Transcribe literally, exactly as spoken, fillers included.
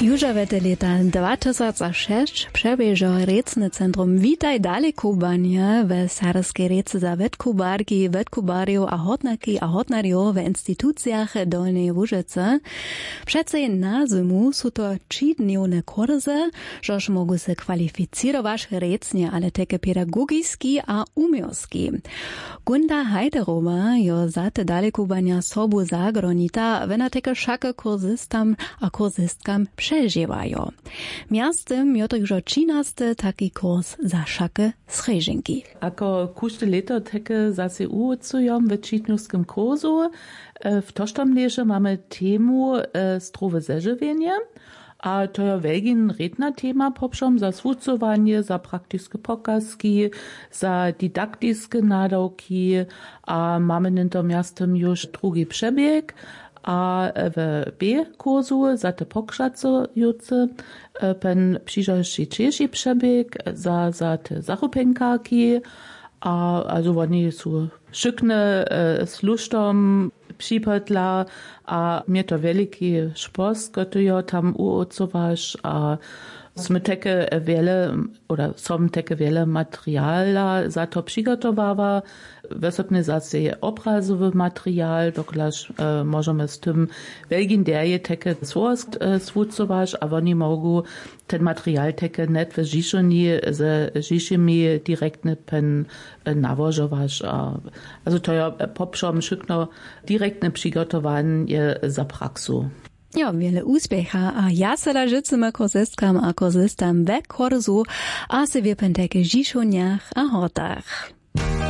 Już w leta dwa tysiące sześć przebieżo Recne Centrum Witaj dalej Kubanie w Sarskiej Rece za wetkubarki, wetkubariów a hotnaki a hotnariów w instytucjach Dolnej Łużyce. Przece na zimu są to trzydniowe kursy, żoż mogą się kwalificyrować recnie, ale takie pedagogiski a umiowski. Gunda Hajderowa jo za te dalej Kubania sobu zagronita, wena takie szake kursystam a kursystkam przeżywają. Miastem jo to już trzynasty taki kurs za szake z Rejżynki. Ako kušte leto takie zase ucujom w čitnjuskim kursu. W tożtam leże mamy temu zdrowe zeżywienie, a to je velgin redna tema popšom za svucowanie, za praktiske pokazki, za didaktiske nadawki, a mamy nento miastem już drugi przebieg, a w B-kursu za te pokrzatcujące pen przyjrzałszy trzeci przebieg za, za te zachupenkarki, a also oni są szykne z lusztom przypadla, a mnie to wielki szpos, gotujo tam uocowasz, a sme takie wiele, oder som takie wiele materiala za to przygotowawa, wysotny zase obrazowy material, doklaż e, możemy z tym welgin derje takie słost e, swucowasz, a oni mogą ten material takie net w Žišoni ze Žišimi direktne pen e, nawożowasz. A, also to ja popszom szykno direktne przygotowanie za praksu. Ja, wiele úspecha a ja se da życzymy kursystkam a kursystam we kursu a se w penteke Žišoniach a Hortach.